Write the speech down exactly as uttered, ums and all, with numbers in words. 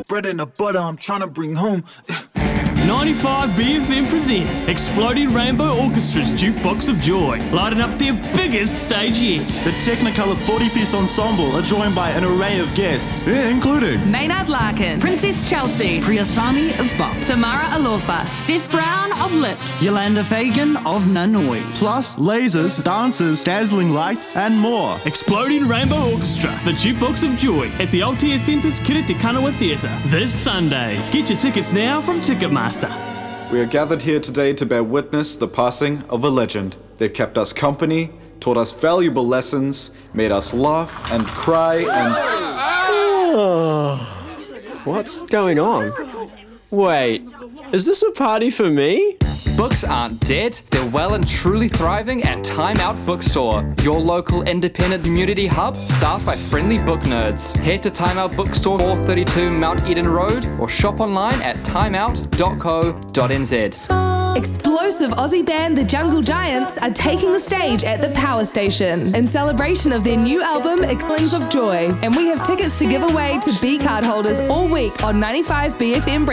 bread and the butter I'm trying to bring home. ninety-five B F M presents Exploding Rainbow Orchestra's Jukebox of Joy, lighting up their biggest stage yet. The Technicolor forty-piece ensemble are joined by an array of guests, including Maynard Larkin, Princess Chelsea, Priyasami of Buff, Samara Alofa, Steph Brown of Lips, Yolanda Fagan of Nanoise, plus lasers, dancers, dazzling lights, and more. Exploding Rainbow Orchestra, the Jukebox of Joy at the Aotea Centre's Kiri Te Kanawa Theatre this Sunday. Get your tickets now from Ticketmaster. We are gathered here today to bear witness the passing of a legend. They kept us company, taught us valuable lessons, made us laugh and cry and... Oh, what's going on? Wait, is this a party for me? Books aren't dead, they're well and truly thriving at Time Out Bookstore, your local independent community hub staffed by friendly book nerds. Head to Time Out Bookstore, four thirty-two Mount Eden Road, or shop online at timeout dot co dot n z. Explosive Aussie band The Jungle Giants are taking the stage at the Power Station in celebration of their new album Explings of Joy, and we have tickets to give away to B card holders all week on ninety-five B F M.